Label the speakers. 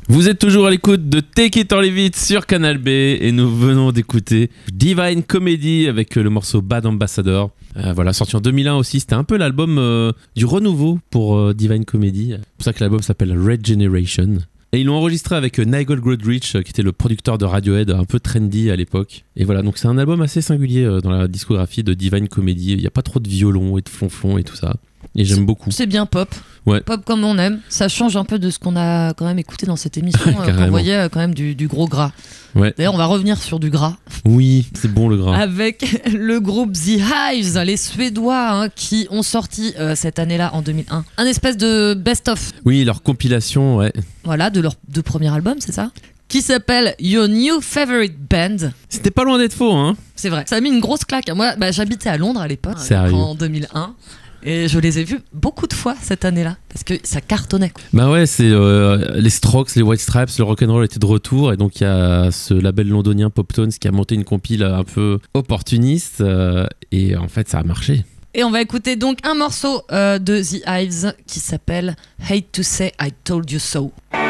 Speaker 1: Vous êtes toujours à l'écoute de Take It or Leave It sur Canal B et nous venons d'écouter Divine Comedy avec le morceau Bad Ambassador. Voilà, sorti en 2001 aussi. C'était un peu l'album du renouveau pour Divine Comedy. C'est pour ça que l'album s'appelle Red Generation. Et ils l'ont enregistré avec Nigel Godrich, qui était le producteur de Radiohead, un peu trendy à l'époque. Et voilà, donc c'est un album assez singulier dans la discographie de Divine Comedy. Il n'y a pas trop de violon et de flonflon et tout ça. Et j'aime beaucoup.
Speaker 2: C'est bien pop.
Speaker 1: Ouais.
Speaker 2: Pop comme on aime. Ça change un peu de ce qu'on a quand même écouté dans cette émission. On voyait quand même du gros gras.
Speaker 1: Ouais.
Speaker 2: D'ailleurs, on va revenir sur du gras.
Speaker 1: Oui, c'est bon le gras.
Speaker 2: Avec le groupe The Hives, les Suédois qui ont sorti cette année-là, en 2001, un espèce de best-of.
Speaker 1: Oui, leur compilation, ouais.
Speaker 2: Voilà, de leur deux premiers albums, c'est ça ? Qui s'appelle Your New Favorite Band.
Speaker 1: C'était pas loin d'être faux, hein.
Speaker 2: C'est vrai. Ça a mis une grosse claque. Moi, j'habitais à Londres à l'époque, en 2001. Et je les ai vus beaucoup de fois cette année-là, parce que ça cartonnait, quoi.
Speaker 1: Bah ouais, c'est les Strokes, les White Stripes, le rock'n'roll était de retour, et donc il y a ce label londonien Poptones qui a monté une compile un peu opportuniste, et en fait ça a marché.
Speaker 2: Et on va écouter donc un morceau de The Hives qui s'appelle Hate to Say I Told You So.